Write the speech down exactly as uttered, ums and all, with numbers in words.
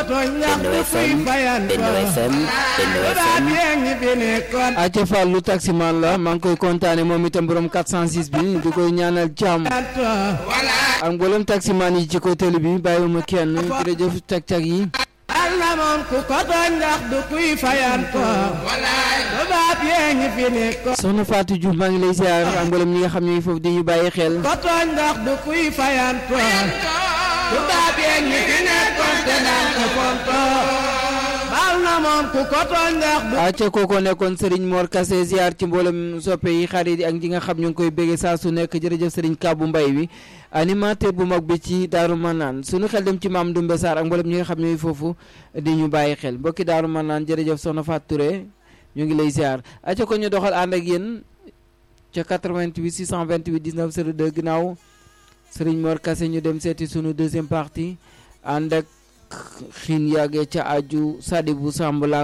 Benno F M Benno F M Benno F M Aca Fallu taximan la maa ngi koy kontaane moom itam borom quatre cent six bi di koy ñaanal jàmm ak mboolem taximan yi ci ko télé bi bàyyiwuma kenn jërëjëf tag tag yi Allah moom ku ko tooñ ndax du kuy fayanto tubaab yee ngi fi nekk soxna Fatou Diouf maa ngi lay ziar ak mboolem ñi nga xam ne foofu di ñu bàyyi xel ko tooñ ndax du kuy fayanto tubaab yee ngi fi nekkoon te naan ko fonto bal na moom ku ko tooñ ndax du aca kooko nekkoon Serigne Mor Kassé ziar ci mboolem soppe yi xarit yi ak ñi nga xam ñu ngi koy bégge saa su nekk jërëjëf Serigne Kabou Mbaye bi animateur bu mag bi ci Daaru Manaan sunu xel dem ci Maam Dumbe Sarr ak mboolem ñi nga xam ñooy foofu di ñu bàyyi xel mbokki Daaru Manaan jërëjëf soxna Fatou Touré ñu ngi lay ziar aca ko ñu doxal ànd ak yéen ca quatre-vingt-huit six cent vingt-huit dix-neuf zéro deux ginnaaw Serigne Mor Kassé ñu dem seeti sunu deuxième partie ànd ak xiin yàggee ca aju Sadibou Samb la